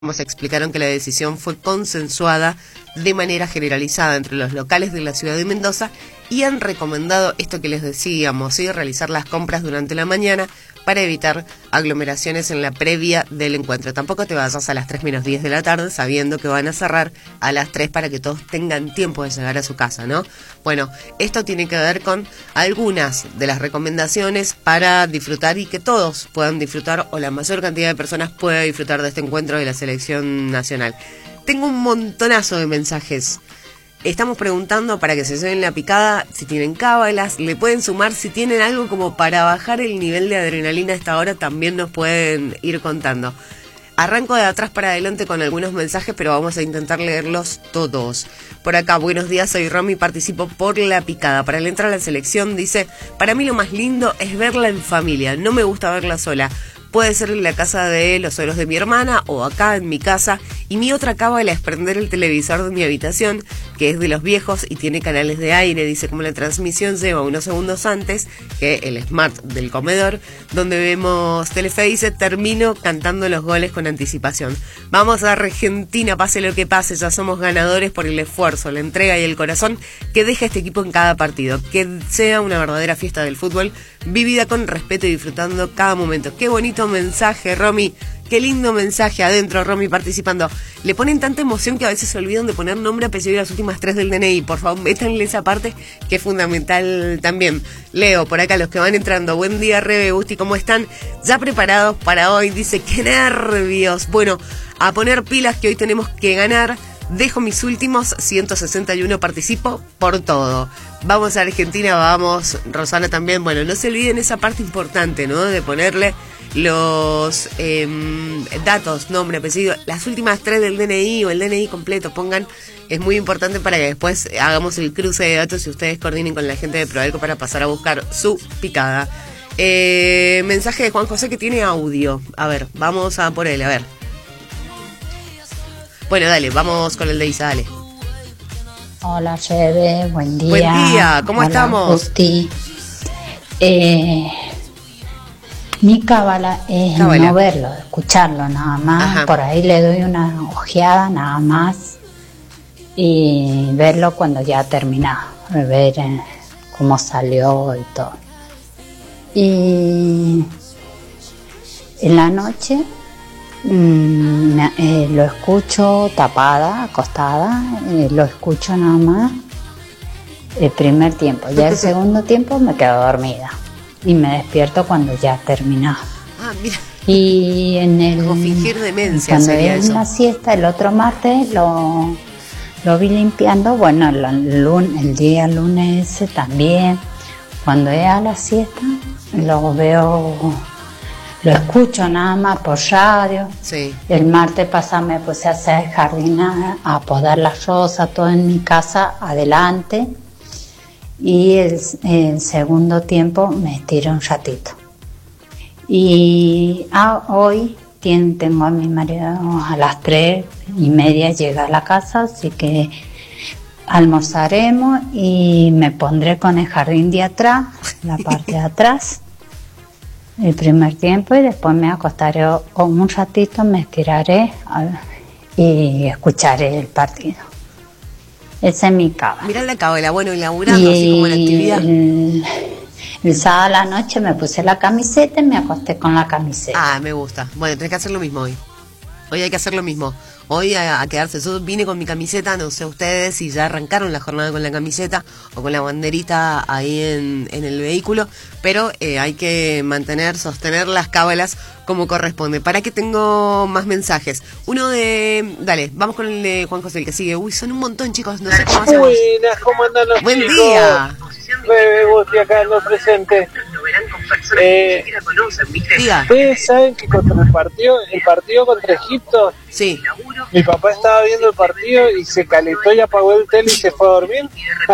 explicaron que la decisión fue consensuada de manera generalizada entre los locales de la ciudad de Mendoza y han recomendado esto que les decíamos, ¿sí? Realizar las compras durante la mañana para evitar aglomeraciones en la previa del encuentro. Tampoco te vayas a las 3 menos 10 de la tarde sabiendo que van a cerrar a las 3 para que todos tengan tiempo de llegar a su casa, ¿no? Bueno, esto tiene que ver con algunas de las recomendaciones para disfrutar y que todos puedan disfrutar o la mayor cantidad de personas pueda disfrutar de este encuentro de la selección nacional. Tengo un montonazo de mensajes. Estamos preguntando para que se lleven la picada, si tienen cábalas, le pueden sumar, si tienen algo como para bajar el nivel de adrenalina a esta hora, también nos pueden ir contando. Arranco de atrás para adelante con algunos mensajes, pero vamos a intentar leerlos todos. Por acá, buenos días, soy Romy, participo por la picada. Para el entrar a la selección, dice, para mí lo más lindo es verla en familia, no me gusta verla sola. Puede ser en la casa de los suegros de mi hermana o acá en mi casa. Y mi otra cábala es prender el televisor de mi habitación, que es de los viejos y tiene canales de aire. Dice, como la transmisión lleva unos segundos antes que el smart del comedor, donde vemos Telefe, dice, termino cantando los goles con anticipación. Vamos a Argentina, pase lo que pase, ya somos ganadores por el esfuerzo, la entrega y el corazón que deja este equipo en cada partido. Que sea una verdadera fiesta del fútbol, vivida con respeto y disfrutando cada momento. Qué bonito mensaje, Romy. Qué lindo mensaje adentro, Romy, participando. Le ponen tanta emoción que a veces se olvidan de poner nombre, apellido y las últimas 3 del DNI. Por favor, métanle esa parte que es fundamental también. Leo, por acá, los que van entrando. Buen día, Rebe, Gusti, ¿cómo están? Ya preparados para hoy. Dice, qué nervios. Bueno, a poner pilas que hoy tenemos que ganar. Dejo mis últimos 161, participo por todo. Vamos a Argentina, vamos, Rosana también. Bueno, no se olviden esa parte importante, ¿no? De ponerle los datos, nombre, apellido, las últimas 3 del DNI o el DNI completo, pongan, es muy importante para que después hagamos el cruce de datos y ustedes coordinen con la gente de Prodelco para pasar a buscar su picada. Mensaje de Juan José que tiene audio. A ver, vamos a por él, a ver. Bueno, dale, vamos con el de Isa, dale. Hola, Rebe, buen día. Buen día, ¿cómo estamos? Gusti. Mi cábala es no verlo, escucharlo nada más. Ajá. Por ahí le doy una ojeada nada más y verlo cuando ya ha terminado, ver cómo salió y todo. Y en la noche lo escucho tapada, acostada, lo escucho nada más el primer tiempo. Ya el segundo tiempo me quedo dormida y me despierto cuando ya ha terminado. Ah, mira. Y en el fingir demencia cuando sería es eso. la siesta el otro martes lo vi limpiando. Bueno, el día lunes ese también, cuando es a la siesta lo veo. Lo escucho nada más por radio. Sí. El martes pasado me puse a hacer jardina, a podar las rosas, todo en mi casa, adelante. Y el segundo tiempo me estiré un ratito. Y hoy tengo a mi marido a las 3:30 llega a la casa, así que almorzaremos y me pondré con el jardín de atrás, la parte de atrás. El primer tiempo y después me acostaré un ratito, me estiraré y escucharé el partido. Esa es mi cábala. Mirá la cábala, bueno, inaugurando así como la actividad. El sábado a la noche me puse la camiseta y me acosté con la camiseta. Ah, me gusta. Bueno, tenés que hacer lo mismo hoy. Hoy hay que hacer lo mismo. Hoy a quedarse. Yo vine con mi camiseta, no sé ustedes si ya arrancaron la jornada con la camiseta o con la banderita ahí en el vehículo, pero hay que sostener las cábalas como corresponde. ¿Para qué tengo más mensajes? Dale, vamos con el de Juan José, el que sigue. Uy, son un montón, chicos, no sé cómo hacemos. Buenas, ¿cómo andan los Buen chicos? día. Gusti acá ando presente. Diga. Ustedes saben que contra el partido contra Egipto, Sí. mi papá estaba viendo el partido y se calentó y apagó el tele y se fue a dormir.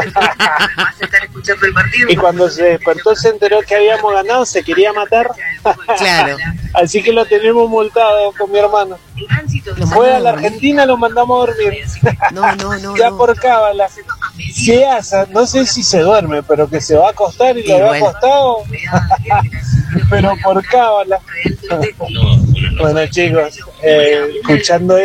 Y cuando se despertó se enteró que habíamos ganado, se quería matar. Claro. Así que lo tenemos multado con mi hermano. Fue a la Argentina, lo mandamos a dormir. No. Ya por cábala. Si no sé si se duerme, pero que se va a acostar y lo ve acostado. Pero por cábala. Bueno chicos, escuchando